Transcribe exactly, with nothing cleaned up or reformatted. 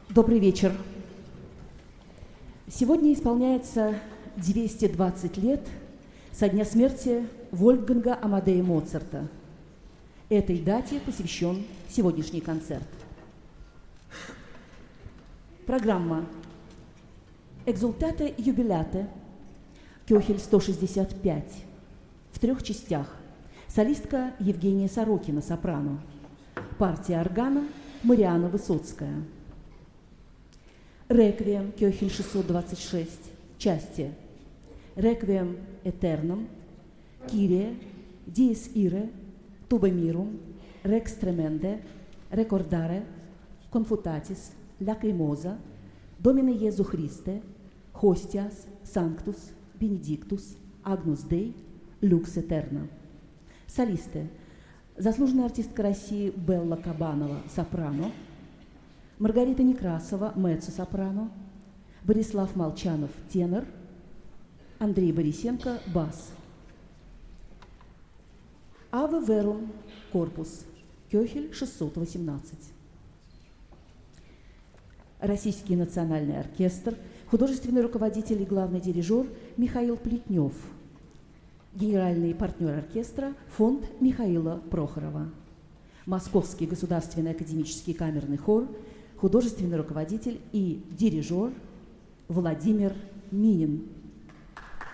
Добрый вечер. Сегодня исполняется двести двадцать лет со дня смерти Вольфганга Амадея Моцарта. Этой дате посвящен сегодняшний концерт. Программа «Экзультате юбиляте», Кёхель сто шестьдесят пять, в трех частях. Солистка Евгения Сорокина, сопрано. Партия органа Марианна Высоцкая. Реквием Кёхель шестьсот двадцать шесть, части. Реквием этерном, Кирия, Диес Ире, Туба Мирум, Рекс Тременде, Рекордаре, Конфутатис, Лакримоза, Домине Иезу Христе, Хостиас, Санктус, Бенедиктус, Агнус Дей, Люкс Этерна. Солисты. Заслуженная артистка России Белла Кабанова, сопрано. Маргарита Некрасова, меццо-сопрано. Борислав Молчанов, тенор. Андрей Борисенко, бас. Аве Верум, корпус. Кёхель шестьсот восемнадцать. Российский национальный оркестр, художественный руководитель и главный дирижер Михаил Плетнев. Генеральный партнер оркестра фонд Михаила Прохорова. Московский государственный академический камерный хор, художественный руководитель и дирижер Владимир Минин.